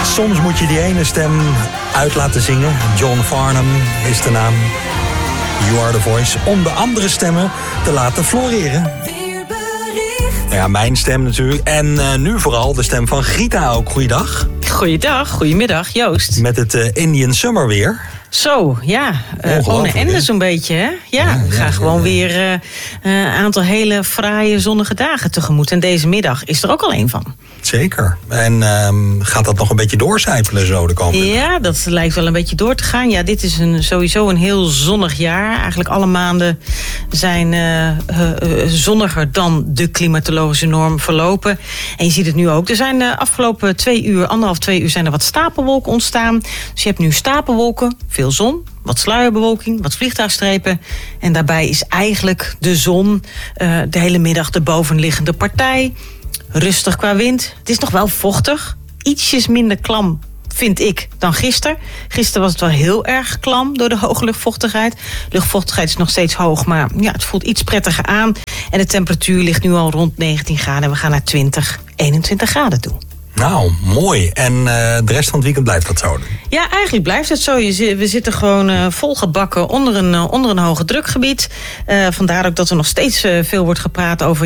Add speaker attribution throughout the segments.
Speaker 1: Soms moet je die ene stem uit laten zingen. John Farnham is de naam. You are the voice. Om de andere stemmen te laten floreren. Ja, mijn stem natuurlijk. En nu vooral de stem van Gita ook. Goeiedag.
Speaker 2: Goeiedag, goedemiddag Joost.
Speaker 1: Met het Indian Summer weer.
Speaker 2: Zo, ja. Ohne ende zo'n beetje, hè? Ja, we gaan gewoon weer een aantal hele fraaie zonnige dagen tegemoet. En deze middag is er ook al één van.
Speaker 1: Zeker. En gaat dat nog een beetje doorcijpelen zo de komende dag?
Speaker 2: Ja, dat lijkt wel een beetje door te gaan. Ja, dit is sowieso een heel zonnig jaar. Eigenlijk alle maanden zijn zonniger dan de klimatologische norm verlopen. En je ziet het nu ook. Er zijn de afgelopen 2 uur zijn er wat stapelwolken ontstaan. Dus je hebt nu stapelwolken, veel zon, wat sluierbewolking, wat vliegtuigstrepen. En daarbij is eigenlijk de zon de hele middag de bovenliggende partij. Rustig qua wind. Het is nog wel vochtig. Ietsjes minder klam, vind ik, dan gisteren. Gisteren was het wel heel erg klam door de hoge luchtvochtigheid. Luchtvochtigheid is nog steeds hoog, maar ja, het voelt iets prettiger aan. En de temperatuur ligt nu al rond 19 graden. En we gaan naar 20, 21 graden toe.
Speaker 1: Nou, mooi. En de rest van het weekend blijft dat zo?
Speaker 2: Ja, eigenlijk blijft het zo. We zitten gewoon volgebakken onder een hoge drukgebied. Vandaar ook dat er nog steeds veel wordt gepraat over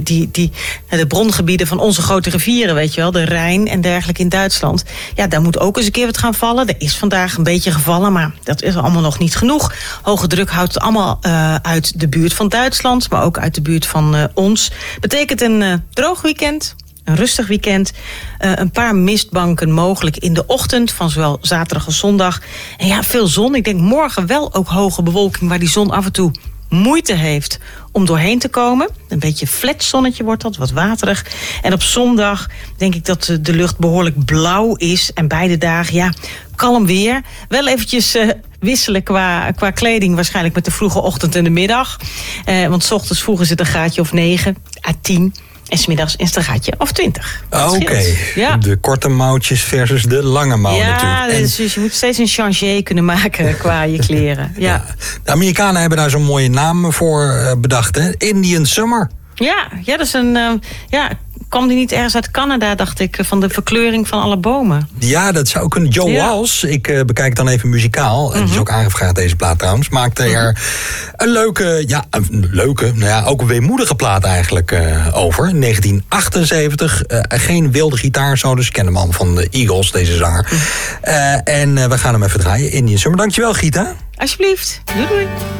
Speaker 2: de brongebieden van onze grote rivieren, weet je wel, de Rijn en dergelijke in Duitsland. Ja, daar moet ook eens een keer wat gaan vallen. Er is vandaag een beetje gevallen, maar dat is allemaal nog niet genoeg. Hoge druk houdt het allemaal uit de buurt van Duitsland, maar ook uit de buurt van ons. Betekent een droog weekend. Een rustig weekend, een paar mistbanken mogelijk in de ochtend van zowel zaterdag als zondag. En ja, veel zon. Ik denk morgen wel ook hoge bewolking waar die zon af en toe moeite heeft om doorheen te komen. Een beetje flat zonnetje wordt dat, wat waterig. En op zondag denk ik dat de lucht behoorlijk blauw is. En beide dagen, ja, kalm weer. Wel eventjes wisselen qua kleding, waarschijnlijk met de vroege ochtend en de middag. Want 's ochtends vroeg is het een graadje of 9 à 10. En 's middags is het een graadje of 20.
Speaker 1: Oké. Ja. De korte mouwtjes versus de lange mouw natuurlijk.
Speaker 2: Ja, dus je moet steeds een changé kunnen maken qua je kleren. Ja.
Speaker 1: De Amerikanen hebben daar zo'n mooie naam voor bedacht, hè? Indian Summer.
Speaker 2: Ja, dat is een... kwam die niet ergens uit Canada, dacht ik, van de verkleuring van alle bomen?
Speaker 1: Ja, dat zou kunnen. Joe Walsh, ik bekijk dan even muzikaal. En die is ook aangevraagd, deze plaat trouwens. Maakte er een ook een weemoedige plaat eigenlijk over. 1978. Geen wilde gitaarsolo, dus ik ken de man van de Eagles, deze zanger. En we gaan hem even draaien. Indian Summer. Dankjewel, Gita.
Speaker 2: Alsjeblieft. Doei.